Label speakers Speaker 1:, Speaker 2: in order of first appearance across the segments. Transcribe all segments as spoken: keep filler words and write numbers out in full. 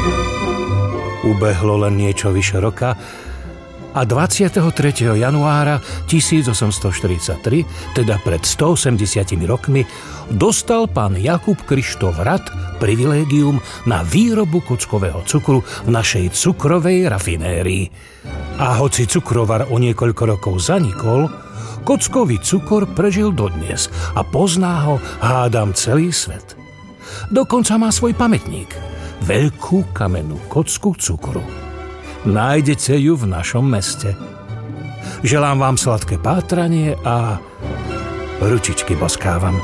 Speaker 1: Ubehlo len niečo vyše roka a dvadsiateho tretieho januára tisícosemstoštyridsaťtri, teda pred stoosemdesiatimi rokmi, dostal pán Jakub Krištof Rad privilégium na výrobu kockového cukru v našej cukrovej rafinérii. A hoci cukrovar o niekoľko rokov zanikol, kockový cukor prežil dodnes a pozná ho, hádam, celý svet. Dokonca má svoj pamätník, veľkú kamennú kocku cukru. Nájdete ju v našom meste. Želám vám sladké pátranie a ručičky boskávam.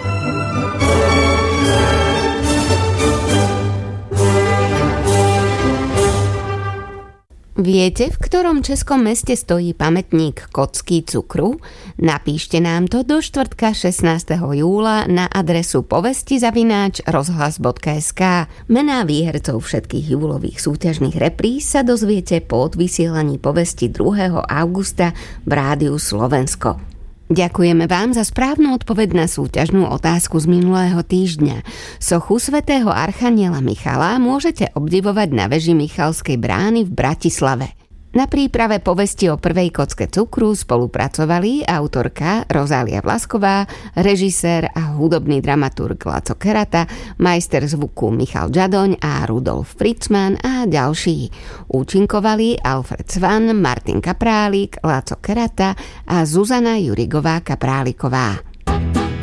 Speaker 2: Viete, v ktorom českom meste stojí pamätník kocky cukru? Napíšte nám to do štvrtka šestnásteho júla na adresu povesti zavináč rozhlas bodka es ká. Mená výhercov všetkých júlových súťažných repríz sa dozviete po odvysielaní povesti druhého augusta v Rádiu Slovensko. Ďakujeme vám za správnu odpoveď na súťažnú otázku z minulého týždňa. Sochu svätého archaniela Michala môžete obdivovať na veži Michalskej brány v Bratislave. Na príprave povesti o prvej kocke cukru spolupracovali autorka Rozália Vlasková, režisér a hudobný dramaturg Laco Kerata, majster zvuku Michal Žadoň a Rudolf Fritzman a ďalší. Účinkovali Alfred Svan, Martin Kaprálik, Laco Kerata a Zuzana Jurigová Kapráliková.